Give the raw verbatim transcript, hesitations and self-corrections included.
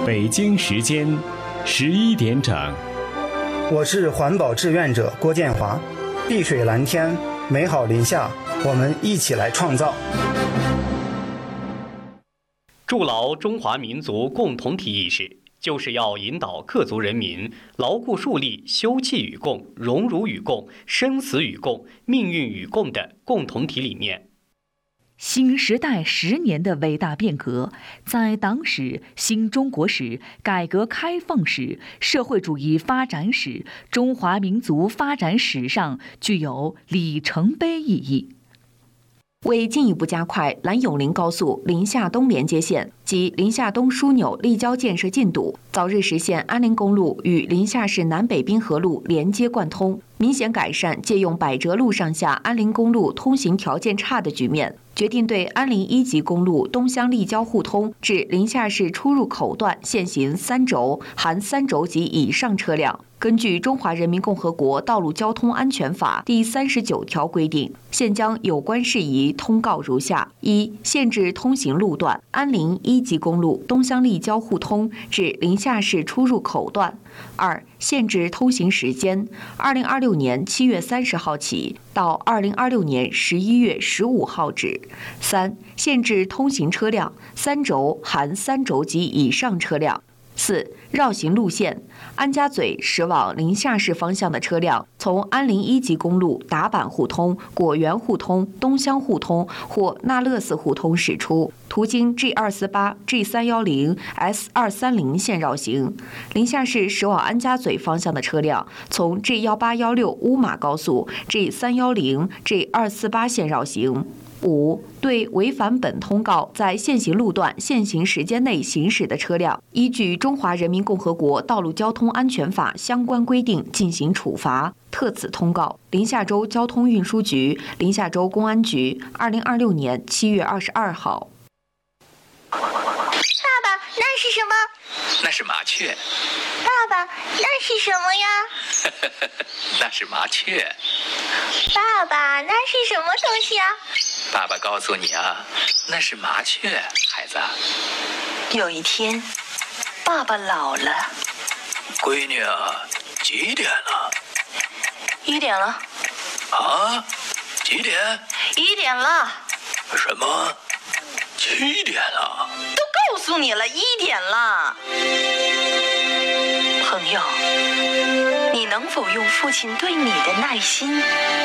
北京时间十一点整。 我是环保志愿者郭建华。碧水蓝天，美好林下，我们一起来创造。 筑牢中华民族共同体意识，就是要引导各族人民牢固树立休戚与共、荣辱与共、生死与共、命运与共的共同体理念。 新时代十年的伟大变革，在党史、新中国史、改革开放史、社会主义发展史、中华民族发展史上具有里程碑意义。 为进一步加快兰永林高速临夏东连接线及临夏东枢纽立交建设进度，早日实现安林公路与临夏市南北滨河路连接贯通，明显改善借用百折路上下安林公路通行条件差的局面，决定对安林一级公路东乡立交互通至临夏市出入口段限行三轴（含三轴及以上车辆）。根据《中华人民共和国道路交通安全法》第三十九条规定，现将有关事宜通告如下：一、限制通行路段：安林一级公路东乡立交互通至临夏市出入口段；二、限制通行时间：二零二六年七月三十号起到二零二六年十一月十五号止；三、限制通行车辆：三轴（含三轴及以上车辆）。四、绕行路线：安家嘴驶往临夏市方向的车辆，从安林一级公路达坂互通、果园互通、东乡互通或那乐寺互通驶出，途经 G 二四八、G 三一零、S 二三零线绕行。临夏市驶往安家嘴方向的车辆，从 G 一八一六乌马高速、G 三一零、G 二四八线绕行。五、对违反本通告在限行路段限行时间内行驶的车辆，依据《中华人民共和国道路交通安全法》相关规定进行处罚。特此通告：临夏州交通运输局、临夏州公安局，二零二六年七月二十二号。 爸爸，那是什么？ 那是麻雀。 爸爸，那是什么呀？ 那是麻雀。 爸爸，那是什么东西啊？ 爸爸告诉你啊，那是麻雀，孩子。 有一天，爸爸老了。 闺女啊，几点了？ 一点了。 啊？几点？ 一点了。 什么？七点了？ 都告诉你了，一点了。朋友，你能否用父亲对你的耐心